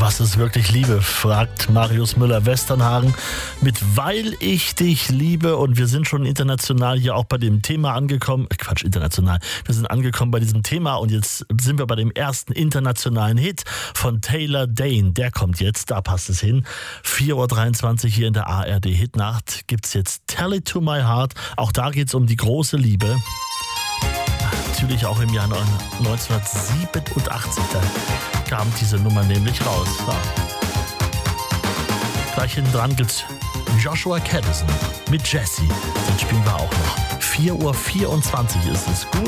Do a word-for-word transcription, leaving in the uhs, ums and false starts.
Was ist wirklich Liebe? Fragt Marius Müller-Westernhagen mit Weil ich dich liebe. Und wir sind schon international hier auch bei dem Thema angekommen. Äh, Quatsch, international. Wir sind angekommen bei diesem Thema und jetzt sind wir bei dem ersten internationalen Hit von Taylor Dayne. Der kommt jetzt, da passt es hin. vier Uhr dreiundzwanzig hier in der A R D Hitnacht gibt's jetzt Tell It To My Heart. Auch da geht's um die große Liebe. Natürlich auch im Jahr neunzehnhundertsiebenundachtzig, da kam diese Nummer nämlich raus. Ja. Gleich hinten dran gibt's Joshua Caddison mit Jessie. Den spielen wir auch noch. vier Uhr vierundzwanzig ist es. Gut.